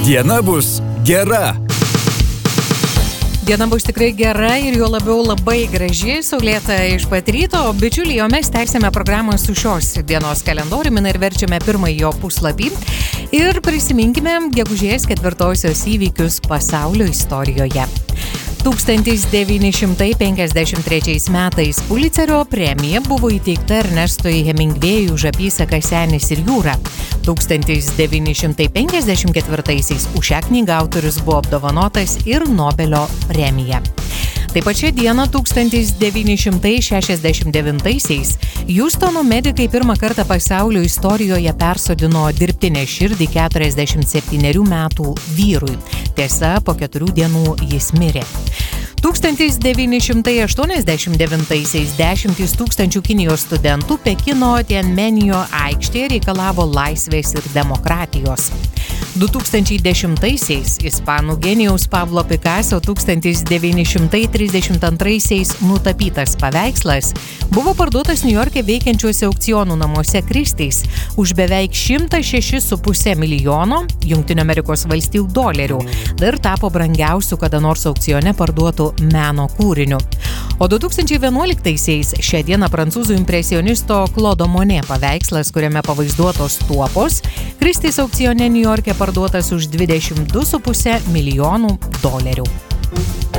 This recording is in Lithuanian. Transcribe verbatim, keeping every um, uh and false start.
Diena bus gera. Diena bus tikrai gera ir jo labiau labai graži, saulėta iš pat ryto. Bičiuliai, o mes tęsime programą su šios dienos kalendoriumi ir verčiame pirmąjį jo puslapį. Ir prisiminkime gegužės ketvirtosios įvykius pasaulio istorijoje. tūkstantis devyni šimtai penkiasdešimt trečiais metais Pulicerio premija buvo įteikta Ernestui Hemingvėjui už apysaką Senis ir jūra. tūkstantis devyni šimtai penkiasdešimt ketvirtaisiais už šią knygą autorius buvo apdovanotas ir Nobelio premija. Taip pat šią dieną tūkstantis devyni šimtai šešiasdešimt devintaisiais Hjustono medikai pirmą kartą pasaulio istorijoje persodino dirbtinę širdį keturiasdešimt septynerių metų vyrui. Tiesa, po keturių dienų jis mirė. tūkstantis devyni šimtai aštuoniasdešimt devintaisiais dešimtys tūkstančių Kinijos studentų Pekino Tianmenio aikštėje reikalavo laisvės ir demokratijos. du tūkstančiai dešimtaisiais ispanų genijaus Pablo Picasso tūkstantis devyni šimtai trisdešimt antraisiais nutapytas paveikslas buvo parduotas Niujorke veikiančiuose aukcionų namuose Christie's už beveik šimtą šešis su puse milijono Jungtinių Amerikos valstijų dolerių ir tapo brangiausiu kada nors aukcione parduotų meno kūriniu. O du tūkstančiai vienuoliktaisiais šią dieną prancūzų impresionisto Claude Monet paveikslas, kuriame pavaizduotos tuopos, Christie's aukcione Niujorke parduotas už dvidešimt du su puse milijonų dolerių.